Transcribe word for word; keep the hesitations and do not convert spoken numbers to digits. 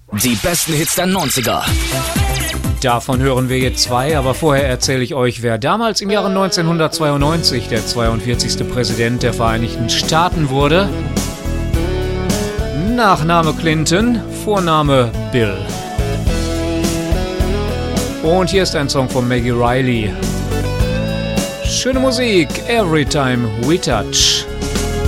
Die besten Hits der neunziger. Davon hören wir jetzt zwei, aber vorher erzähle ich euch, wer damals im Jahre neunzehnhundertzweiundneunzig der zweiundvierzigste Präsident der Vereinigten Staaten wurde. Nachname Clinton, Vorname Bill. Und hier ist ein Song von Maggie Reilly. Schöne Musik, Every Time We Touch.